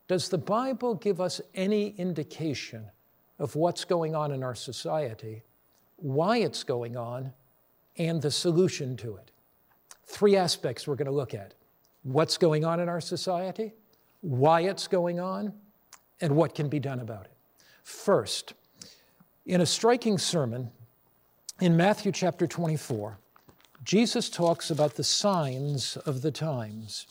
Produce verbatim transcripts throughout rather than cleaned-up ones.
Does the Bible give us any indication of what's going on in our society, why it's going on, and the solution to it? Three aspects we're going to look at. What's going on in our society, why it's going on, and what can be done about it. First, in a striking sermon in Matthew chapter twenty-four, Jesus talks about the signs of the times.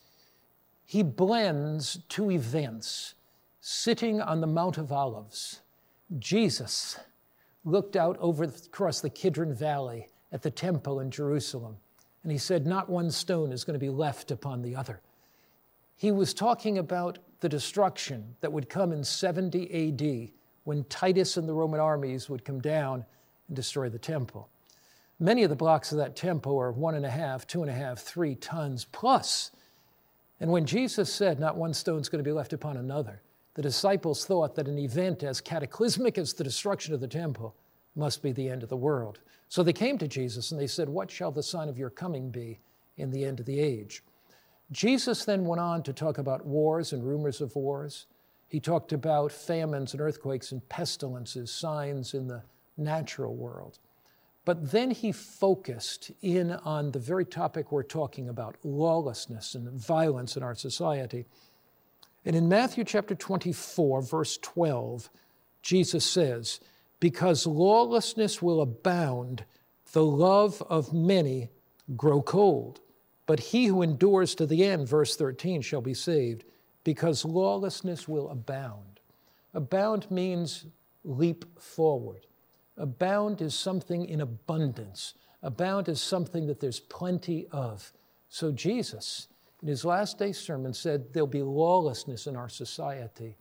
He blends two events. Sitting on the Mount of Olives, Jesus looked out over across the Kidron Valley at the temple in Jerusalem, and he said, not one stone is going to be left upon the other. He was talking about the destruction that would come in seventy A D when Titus and the Roman armies would come down and destroy the temple. Many of the blocks of that temple are one and a half, two and a half, three tons plus. And when Jesus said, not one stone is going to be left upon another, the disciples thought that an event as cataclysmic as the destruction of the temple must be the end of the world. So they came to Jesus and they said, what shall the sign of your coming be in the end of the age? Jesus then went on to talk about wars and rumors of wars. He talked about famines and earthquakes and pestilences, signs in the natural world. But then he focused in on the very topic we're talking about, lawlessness and violence in our society. And in Matthew chapter twenty-four, verse twelve, Jesus says, because lawlessness will abound, the love of many grow cold. But he who endures to the end, verse thirteen, shall be saved, because lawlessness will abound. Abound means leap forward. Abound is something in abundance. Abound is something that there's plenty of. So Jesus, in his last day sermon, said there'll be lawlessness in our society,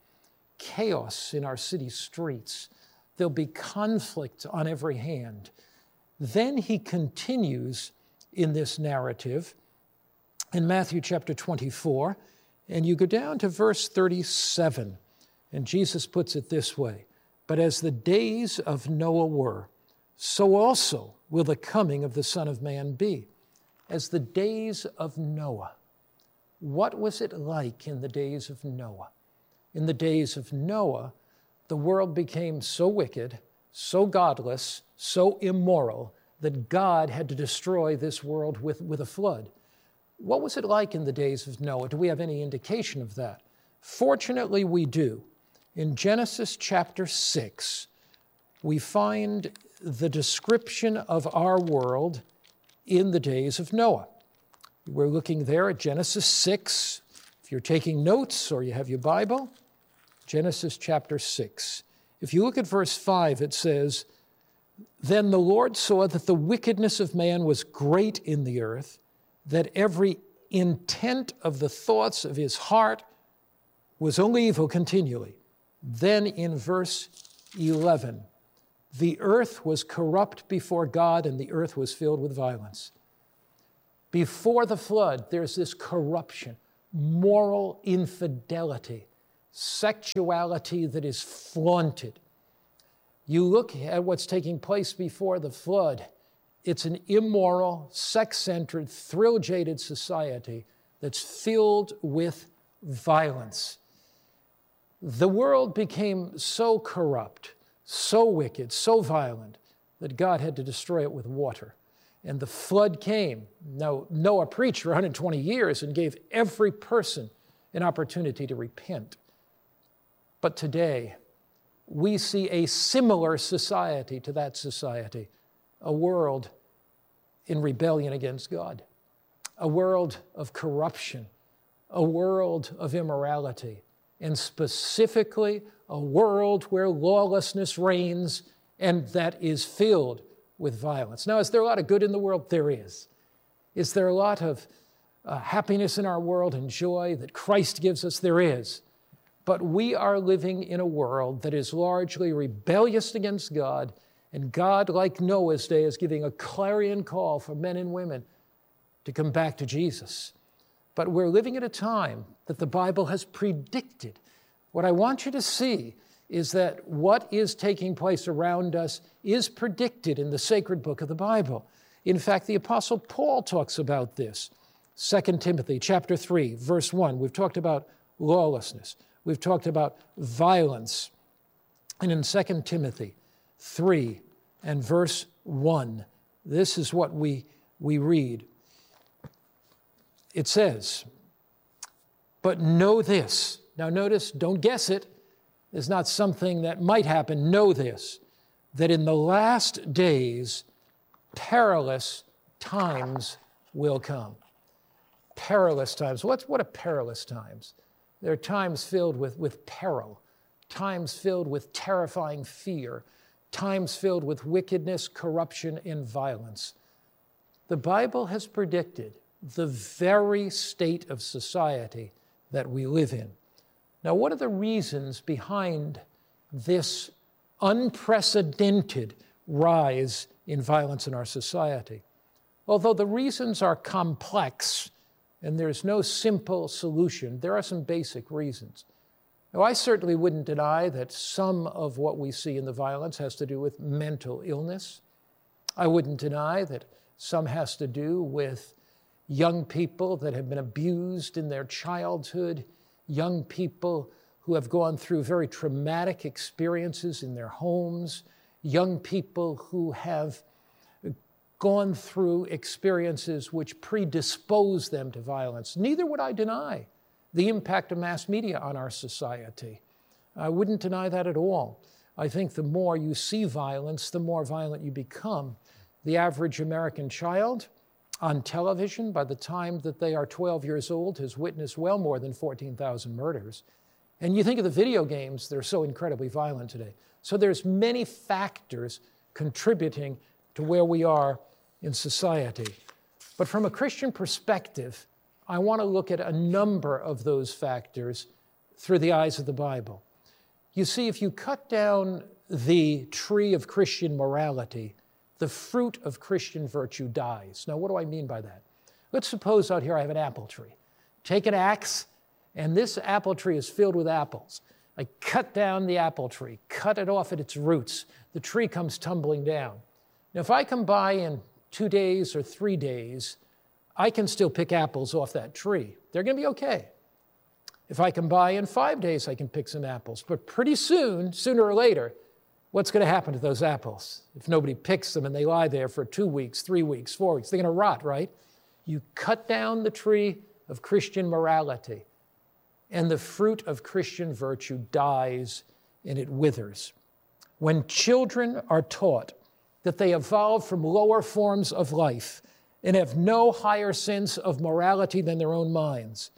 chaos in our city streets. There'll be conflict on every hand. Then he continues in this narrative in Matthew chapter twenty-four, and you go down to verse thirty-seven, and Jesus puts it this way, but as the days of Noah were, so also will the coming of the Son of Man be. As the days of Noah. What was it like in the days of Noah? In the days of Noah, the world became so wicked, so godless, so immoral, that God had to destroy this world with, with a flood. What was it like in the days of Noah? Do we have any indication of that? Fortunately, we do. In Genesis chapter six, we find the description of our world in the days of Noah. We're looking there at Genesis six. If you're taking notes or you have your Bible, Genesis chapter six. If you look at verse five, it says, then the Lord saw that the wickedness of man was great in the earth, that every intent of the thoughts of his heart was only evil continually. Then in verse eleven, the earth was corrupt before God and the earth was filled with violence. Before the flood, there's this corruption, moral infidelity, sexuality that is flaunted. You look at what's taking place before the flood, it's an immoral, sex-centered, thrill-jaded society that's filled with violence. The world became so corrupt, so wicked, so violent, that God had to destroy it with water. And the flood came. Now, Noah preached for one hundred twenty years and gave every person an opportunity to repent. But today, we see a similar society to that society, a world in rebellion against God, a world of corruption, a world of immorality, and specifically a world where lawlessness reigns and that is filled with violence. Now, is there a lot of good in the world? There is. Is there a lot of uh, happiness in our world and joy that Christ gives us? There is. But we are living in a world that is largely rebellious against God, and God, like Noah's day, is giving a clarion call for men and women to come back to Jesus. But we're living at a time that the Bible has predicted. What I want you to see is that what is taking place around us is predicted in the sacred book of the Bible. In fact, the Apostle Paul talks about this. Second Timothy chapter three, verse one, we've talked about lawlessness. We've talked about violence. And in Second Timothy three and verse one, this is what we, we read. It says, "But know this." Now notice, don't guess it. It's not something that might happen. Know this, that in the last days, perilous times will come. Perilous times. What's, what are perilous times? They're times filled with, with peril, times filled with terrifying fear, times filled with wickedness, corruption, and violence. The Bible has predicted the very state of society that we live in. Now, what are the reasons behind this unprecedented rise in violence in our society? Although the reasons are complex and there's no simple solution, there are some basic reasons. Now, I certainly wouldn't deny that some of what we see in the violence has to do with mental illness. I wouldn't deny that some has to do with young people that have been abused in their childhood, young people who have gone through very traumatic experiences in their homes, young people who have gone through experiences which predispose them to violence. Neither would I deny the impact of mass media on our society. I wouldn't deny that at all. I think the more you see violence, the more violent you become. The average American child on television, by the time that they are twelve years old, has witnessed well more than fourteen thousand murders. And you think of the video games, they're so incredibly violent today. So there's many factors contributing to where we are in society. But from a Christian perspective, I want to look at a number of those factors through the eyes of the Bible. You see, if you cut down the tree of Christian morality, the fruit of Christian virtue dies. Now, what do I mean by that? Let's suppose out here I have an apple tree. Take an axe, and this apple tree is filled with apples. I cut down the apple tree, cut it off at its roots. The tree comes tumbling down. Now, if I come by in two days or three days, I can still pick apples off that tree. They're going to be okay. If I come by in five days, I can pick some apples. But pretty soon, sooner or later, what's going to happen to those apples? If nobody picks them and they lie there for two weeks, three weeks, four weeks, they're going to rot, right? You cut down the tree of Christian morality, and the fruit of Christian virtue dies and it withers. When children are taught that they evolve from lower forms of life and have no higher sense of morality than their own minds,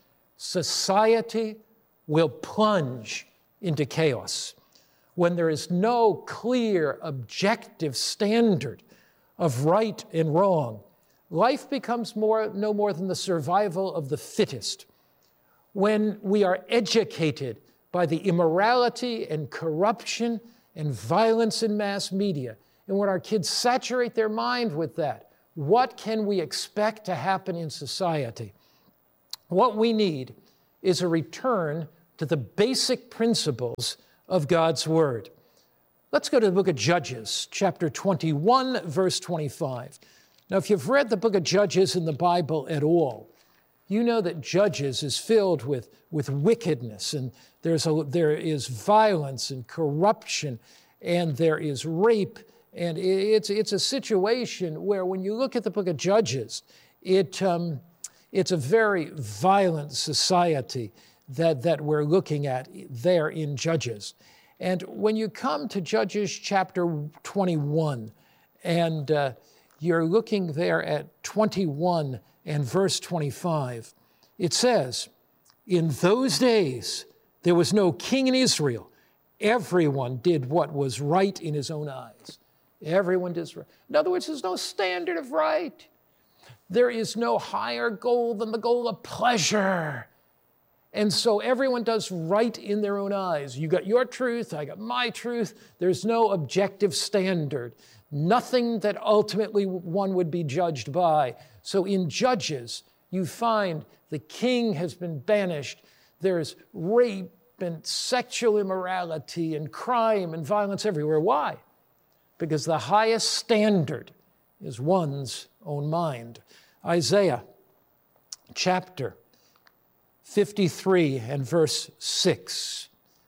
society will plunge into chaos. When there is no clear, objective standard of right and wrong, life becomes more, no more than the survival of the fittest. When we are educated by the immorality and corruption and violence in mass media, and when our kids saturate their mind with that, what can we expect to happen in society? What we need is a return to the basic principles of God's Word. Let's go to the book of Judges, chapter twenty-one, verse twenty-five. Now, if you've read the book of Judges in the Bible at all, you know that Judges is filled with, with wickedness, and there's a, there is violence and corruption, and there is rape, and it's, it's a situation where when you look at the book of Judges, it, um, it's a very violent society that, that we're looking at there in Judges. And when you come to Judges chapter twenty-one, and uh, you're looking there at twenty-one and verse twenty-five, it says, "In those days there was no king in Israel. Everyone did what was right in his own eyes." Everyone does right. In other words, there's no standard of right. There is no higher goal than the goal of pleasure. And so everyone does right in their own eyes. You got your truth, I got my truth. There's no objective standard. Nothing that ultimately one would be judged by. So in Judges, you find the king has been banished. There's rape and sexual immorality and crime and violence everywhere. Why? Because the highest standard is one's own mind. Isaiah chapter fifty-three and verse six.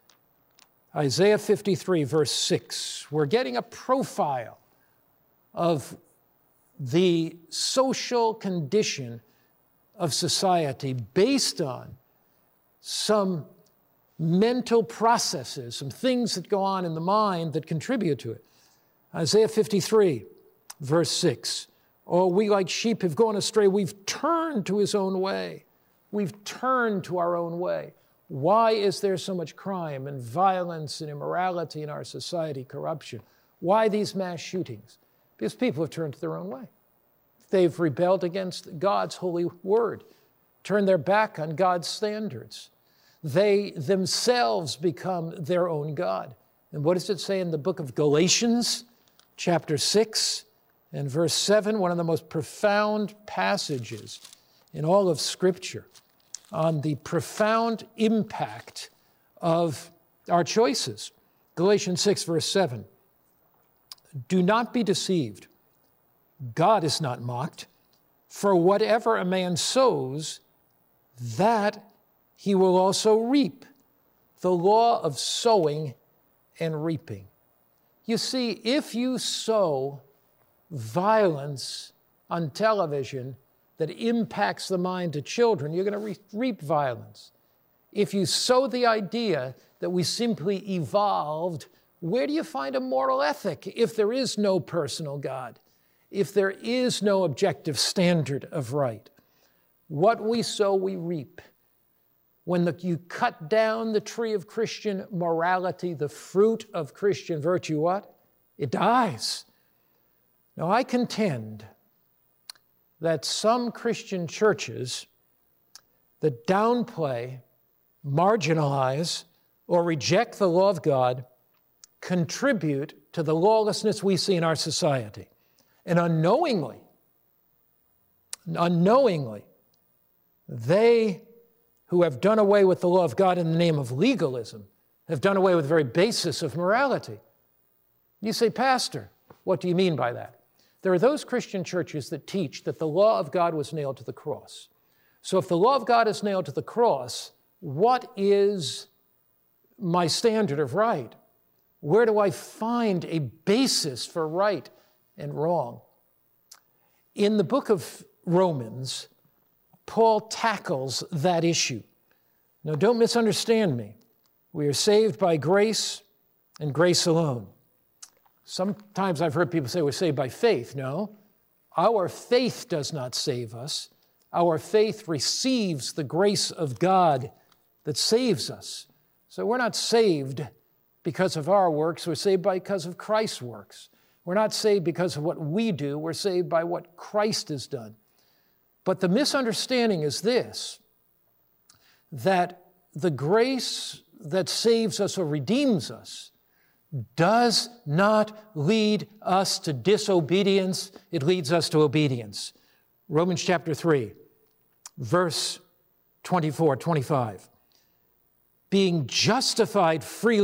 Isaiah fifty-three, verse six. We're getting a profile of the social condition of society based on some mental processes, some things that go on in the mind that contribute to it. Isaiah fifty-three, verse six. Oh, we like sheep have gone astray. We've turned to his own way. We've turned to our own way. Why is there so much crime and violence and immorality in our society, corruption? Why these mass shootings? Because people have turned to their own way. They've rebelled against God's holy word, turned their back on God's standards. They themselves become their own God. And what does it say in the book of Galatians, chapter six and verse seven, one of the most profound passages in all of Scripture on the profound impact of our choices. Galatians six, verse seven. Do not be deceived. God is not mocked. For whatever a man sows, that he will also reap. The law of sowing and reaping. You see, if you sow violence on television that impacts the mind of children, you're going to re- reap violence. If you sow the idea that we simply evolved, where do you find a moral ethic if there is no personal God, if there is no objective standard of right? What we sow, we reap. When the, you cut down the tree of Christian morality, the fruit of Christian virtue, what? It dies. Now, I contend that some Christian churches that downplay, marginalize, or reject the law of God contribute to the lawlessness we see in our society. And unknowingly, unknowingly, they who have done away with the law of God in the name of legalism have done away with the very basis of morality. You say, Pastor, what do you mean by that? There are those Christian churches that teach that the law of God was nailed to the cross. So if the law of God is nailed to the cross, what is my standard of right? Where do I find a basis for right and wrong? In the book of Romans, Paul tackles that issue. Now, don't misunderstand me. We are saved by grace and grace alone. Sometimes I've heard people say we're saved by faith. No, our faith does not save us. Our faith receives the grace of God that saves us. So we're not saved because of our works. We're saved because of Christ's works. We're not saved because of what we do. We're saved by what Christ has done. But the misunderstanding is this, that the grace that saves us or redeems us does not lead us to disobedience. It leads us to obedience. Romans chapter three, verse twenty-four, twenty-five. Being justified freely